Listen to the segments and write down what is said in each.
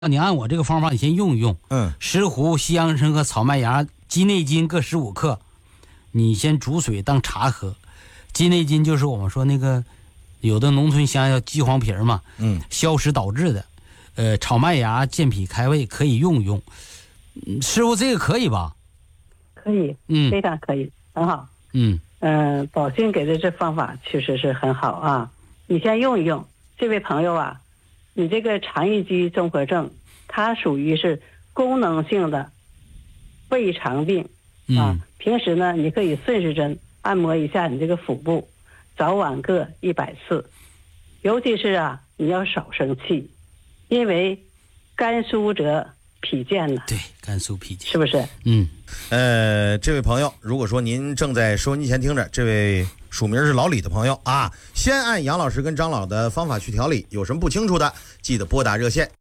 你按我这个方法，你先用一用。石斛、西洋参和草麦芽、鸡内金各15克，你先煮水当茶喝。鸡内金就是我们说那个有的农村乡叫鸡黄皮嘛，消食导滞的。炒麦芽健脾开胃，可以用一用。师傅，这个可以吧？ 可以，非常可以，很好。宝兴给的这方法确实是很好啊，你先用一用。这位朋友啊，你这个肠易激综合症，它属于是功能性的胃肠病啊。平时呢，你可以顺时针按摩一下你这个腹部，早晚各100次。尤其是啊，你要少生气，因为肝疏则脾健呢。 对，肝疏脾健， 是不是？ 这位朋友，如果说您正在收音机前听着，这位署名是老李的朋友啊，先按杨老师跟张老的方法去调理，有什么不清楚的，记得拨打热线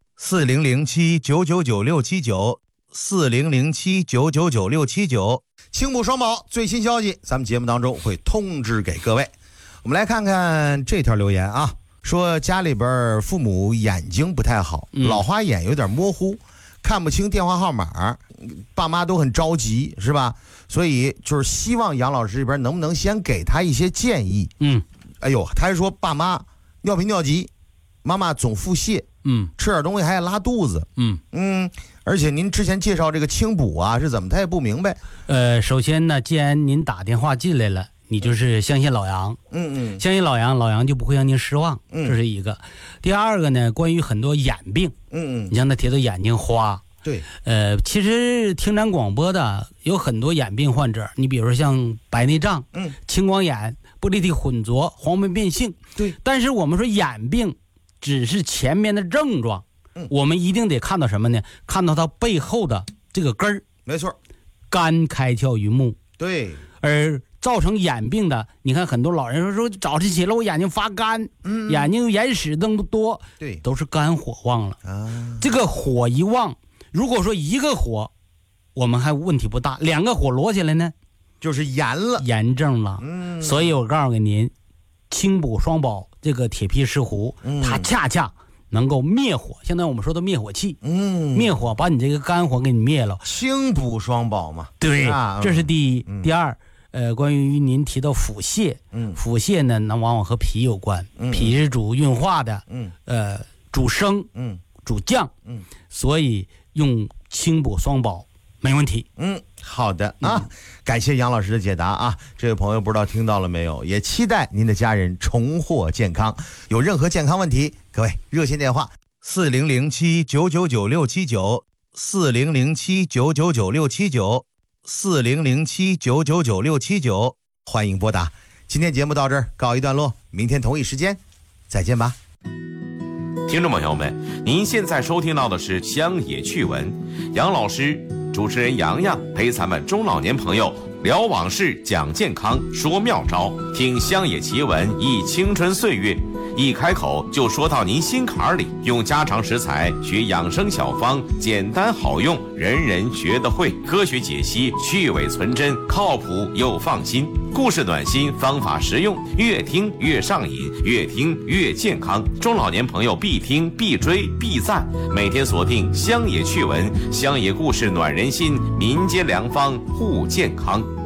4007-999-679，4007-999-679，青补双宝最新消息，咱们节目当中会通知给各位。我们来看看这条留言啊，说家里边父母眼睛不太好，老花眼有点模糊，看不清电话号码，爸妈都很着急，是吧？所以就是希望杨老师这边能不能先给他一些建议。哎呦，他还说爸妈尿频尿急，妈妈总腹泻，吃点东西还爱拉肚子，而且您之前介绍这个清补啊是怎么，他也不明白。 首先呢，既然您打电话进来了，你就是相信老杨，相信老杨就不会让您失望，这是一个。第二个呢，关于很多眼病，你像他提到眼睛花， 对， 其实听咱广播的有很多眼病患者，你比如说像白内障，青光眼、玻璃体混浊、黄斑变性， 对。 但是我们说眼病只是前面的症状，我们一定得看到什么呢？看到它背后的这个根儿， 没错， 肝开窍于目， 对， 而造成眼病的，你看很多老人说早晨起来我眼睛发干，眼睛眼屎那么多， 对， 都是肝火旺了啊。 这个火一旺，如果说一个火我们还问题不大，两个火摞起来呢， 就是炎了， 炎症了。所以我告诉给您，清补双宝这个铁皮石斛，它恰恰能够灭火，相当于我们说的灭火器，灭火，把你这个肝火给你灭了。 清补双宝嘛， 对，这是第一。第二，关于您提到腹泻，腹泻呢，那往往和脾有关，脾是主运化的，主升，主降，所以用清补双宝没问题。 好的啊，感谢杨老师的解答啊，这位朋友不知道听到了没有，也期待您的家人重获健康。有任何健康问题，各位热线电话4007-999-679，4007-999-679，4007-999-679，欢迎拨打。今天节目到这儿告一段落，明天同一时间再见吧。 听众朋友们，您现在收听到的是乡野趣闻，杨老师、主持人洋洋陪咱们中老年朋友聊往事、讲健康、说妙招，听乡野奇闻忆青春岁月，一开口就说到您心坎里，用家常食材学养生小方，简单好用，人人学得会，科学解析，去伪存真，靠谱又放心，故事暖心，方法实用，越听越上瘾，越听越健康。中老年朋友必听必追必赞，每天锁定乡野趣闻，乡野故事暖人心，民间良方护健康。